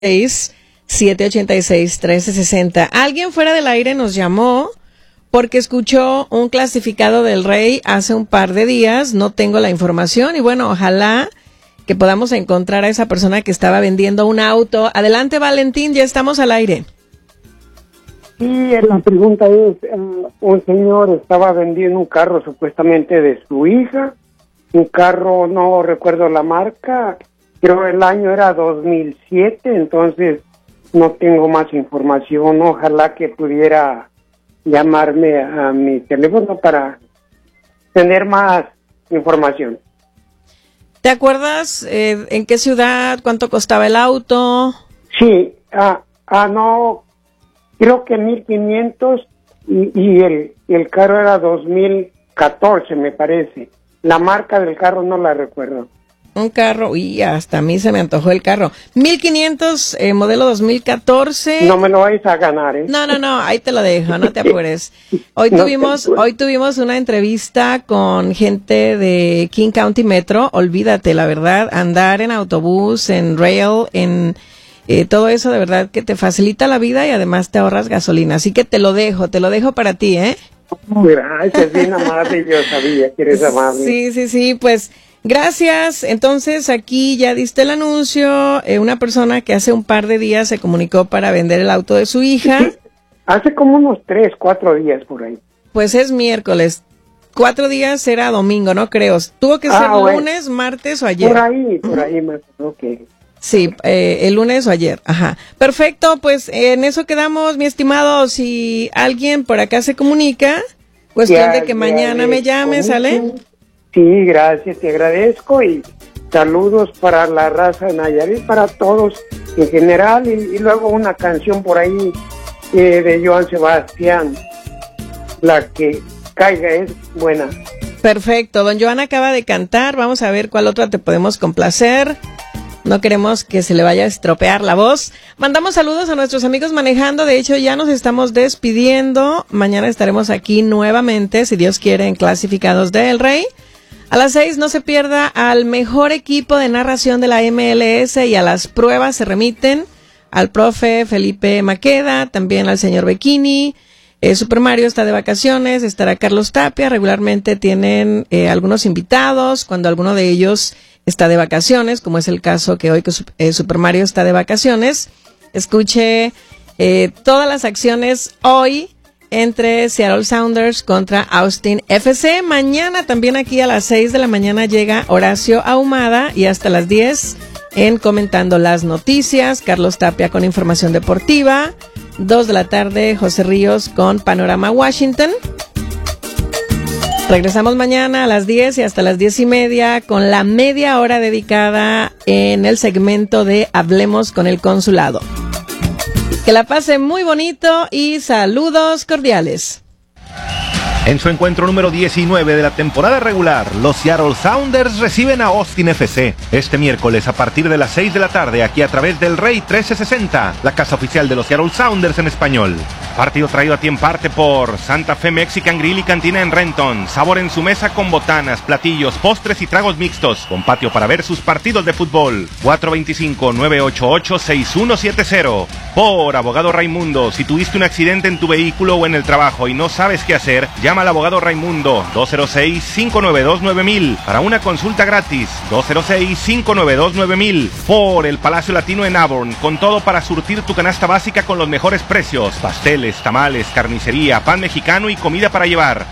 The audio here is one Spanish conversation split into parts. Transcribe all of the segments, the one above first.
786-1360. Alguien fuera del aire nos llamó porque escuchó un clasificado del Rey hace un par de días. No tengo la información y bueno, ojalá que podamos encontrar a esa persona que estaba vendiendo un auto. Adelante, Valentín, ya estamos al aire. Sí, la pregunta es, un señor estaba vendiendo un carro supuestamente de su hija, un carro, no recuerdo la marca, creo el año era 2007, entonces no tengo más información. Ojalá que pudiera llamarme a mi teléfono para tener más información. ¿Te acuerdas en qué ciudad, cuánto costaba el auto? Sí, no, creo que 1,500 y el carro era 2014, me parece. La marca del carro no la recuerdo. Un carro, y hasta a mí se me antojó el carro. 1,500, modelo 2014. No me lo vais a ganar, ¿eh? No, ahí te lo dejo, no te apures. Hoy tuvimos una entrevista con gente de King County Metro. Olvídate, la verdad, andar en autobús, en rail, en todo eso de verdad que te facilita la vida y además te ahorras gasolina. Así que te lo dejo para ti, ¿eh? Gracias, bien amable, yo sabía que eres amable. Sí, pues gracias. Entonces aquí ya diste el anuncio. Una persona que hace un par de días se comunicó para vender el auto de su hija. Sí, hace como unos 3, 4 días por ahí. Pues es miércoles. 4 días era domingo, no creo. Tuvo que ser lunes, martes o ayer. Por ahí más, ok. Sí, el lunes o ayer, ajá. Perfecto, pues en eso quedamos, mi estimado. Si alguien por acá se comunica, cuestión de que mañana me llame, ¿sale? Sí, gracias, te agradezco y saludos para la raza de Nayarit, para todos en general y luego una canción por ahí de Joan Sebastián, la que caiga es buena. Perfecto, don Joan acaba de cantar, vamos a ver cuál otra te podemos complacer. No queremos que se le vaya a estropear la voz. Mandamos saludos a nuestros amigos manejando. De hecho, ya nos estamos despidiendo. Mañana estaremos aquí nuevamente, si Dios quiere, en Clasificados del Rey. A las 6 no se pierda al mejor equipo de narración de la MLS y a las pruebas se remiten al profe Felipe Maqueda, también al señor Bikini. Super Mario está de vacaciones, estará Carlos Tapia. Regularmente tienen algunos invitados cuando alguno de ellos está de vacaciones, como es el caso que hoy que Super Mario está de vacaciones. Escuche todas las acciones hoy entre Seattle Sounders contra Austin FC. Mañana también aquí a las 6 de la mañana llega Horacio Ahumada y hasta las 10 en Comentando las Noticias, Carlos Tapia con información deportiva. 2 de la tarde, José Ríos con Panorama Washington. Regresamos mañana a las 10 y hasta las 10:30 con la media hora dedicada en el segmento de Hablemos con el Consulado. Que la pase muy bonito y saludos cordiales. En su encuentro número 19 de la temporada regular, los Seattle Sounders reciben a Austin FC. Este miércoles a partir de las 6 de la tarde, aquí a través del Rey 1360, la casa oficial de los Seattle Sounders en español. Partido traído a ti en parte por Santa Fe Mexican Grill y Cantina en Renton. Sabor en su mesa con botanas, platillos, postres y tragos mixtos. Con patio para ver sus partidos de fútbol. 425-988-6170. Por Abogado Raimundo, si tuviste un accidente en tu vehículo o en el trabajo y no sabes qué hacer, llama al abogado Raimundo, 206-592-9000 para una consulta gratis, 206-592-9000. Por el Palacio Latino en Auburn, con todo para surtir tu canasta básica con los mejores precios, pasteles, tamales, carnicería, pan mexicano y comida para llevar,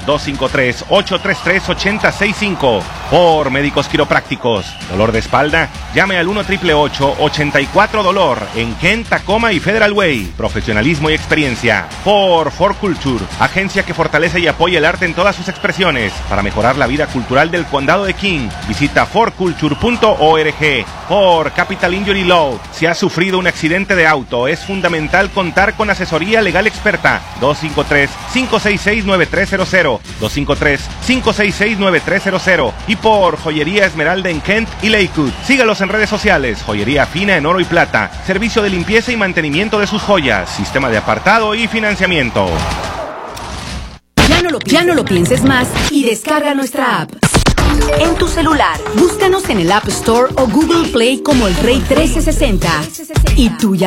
253-833-8065. Por Médicos Quiroprácticos, dolor de espalda, llame al 1-888-84-DOLOR en Kent, Tacoma y Federal Way, profesionalismo y experiencia. Por For Culture, agencia que fortalece y apoya el arte en todas sus expresiones. Para mejorar la vida cultural del condado de King, visita forculture.org. Por Capital Injury Law, si has sufrido un accidente de auto, es fundamental contar con asesoría legal experta. 253-566-9300, 253-566-9300. Y por Joyería Esmeralda en Kent y Lakewood, sígalos en redes sociales. Joyería fina en oro y plata, servicio de limpieza y mantenimiento de sus joyas, sistema de apartado y financiamiento. Ya no lo pienses más y descarga nuestra app. en tu celular. Búscanos en el App Store o Google Play como El Rey 1360. Y tú ya